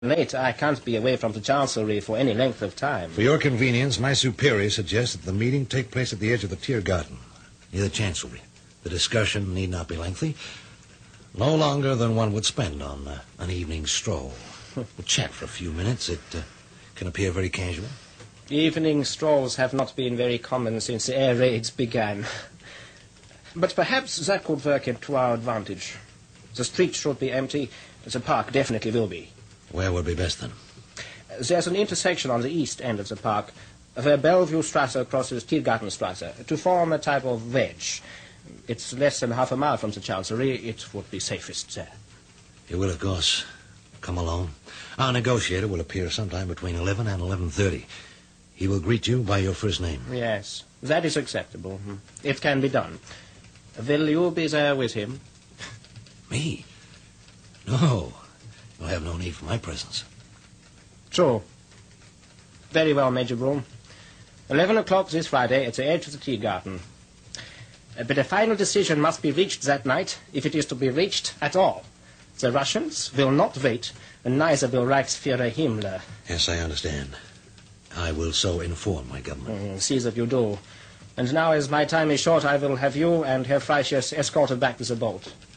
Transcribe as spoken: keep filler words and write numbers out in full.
late, I can't be away from the Chancellery for any length of time. For your convenience, my superior suggests that the meeting take place at the edge of the Tiergarten, near the Chancellery. The discussion need not be lengthy. No longer than one would spend on uh, an evening stroll. We'll chat for a few minutes. It uh, can appear very casual. Evening strolls have not been very common since the air raids began. But perhaps that could work to our advantage. The street should be empty. The park definitely will be. Where would be best, then? There's an intersection on the east end of the park where Bellevue Strasse crosses Tiergartenstrasse to form a type of wedge. It's less than half a mile from the Chancellery. It would be safest there. You will, of course, come alone. Our negotiator will appear sometime between eleven and eleven thirty. He will greet you by your first name. Yes, that is acceptable. It can be done. Will you be there with him? Me? No. You'll have no need for my presence. True. Very well, Major Broom. Eleven o'clock this Friday at the edge of the Tiergarten. Uh, but a final decision must be reached that night, if it is to be reached at all. The Russians will not wait, and neither will Reichsführer Himmler. Yes, I understand. I will so inform my government. Mm, see that you do. And now, as my time is short, I will have you and Herr Freischers escorted back to the boat.